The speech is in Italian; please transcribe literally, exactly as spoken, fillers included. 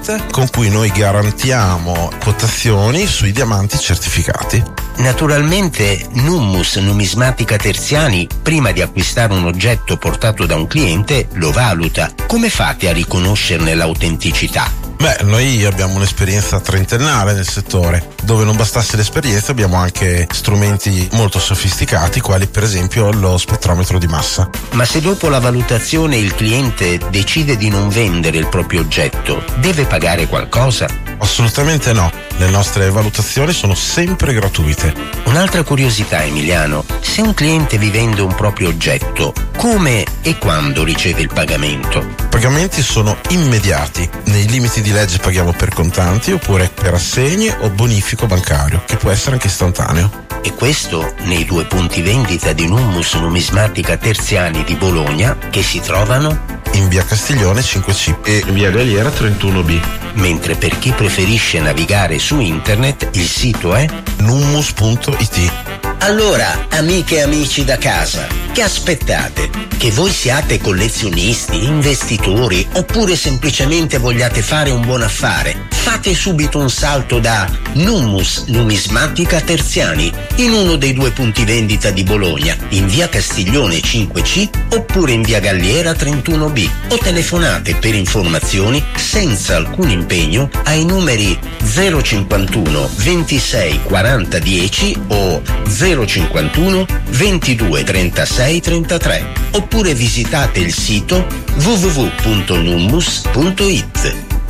con cui noi garantiamo quotazioni sui diamanti certificati. Naturalmente Nummus Numismatica Terziani, prima di acquistare un oggetto portato da un cliente, lo valuta. Come fate a riconoscerne l'autenticità? Beh, noi abbiamo un'esperienza trentennale nel settore, dove non bastasse l'esperienza abbiamo anche strumenti molto sofisticati, quali per esempio lo spettrometro di massa. Ma se dopo la valutazione il cliente decide di non vendere il proprio oggetto, deve pagare qualcosa? Assolutamente no, le nostre valutazioni sono sempre gratuite. Un'altra curiosità, Emiliano, se un cliente vi vende un proprio oggetto, come e quando riceve il pagamento? I pagamenti sono immediati, nei limiti di legge paghiamo per contanti oppure per assegni o bonifico bancario, che può essere anche istantaneo. E questo nei due punti vendita di Nummus Numismatica Terziani di Bologna, che si trovano in via Castiglione cinque C e in via Galliera trentuno B. Mentre per chi preferisce navigare su internet il sito è nummus punto it. Allora, amiche e amici da casa, che aspettate? Che voi siate collezionisti, investitori oppure semplicemente vogliate fare un buon affare? Fate subito un salto da Nummus Numismatica Terziani in uno dei due punti vendita di Bologna, in via Castiglione cinque C oppure in via Galliera trentuno B, o telefonate per informazioni senza alcun impegno ai numeri zero cinquantuno ventisei quaranta dieci o zero cinquantuno ventidue trentasei trentatré, oppure visitate il sito w w w punto nummus punto it.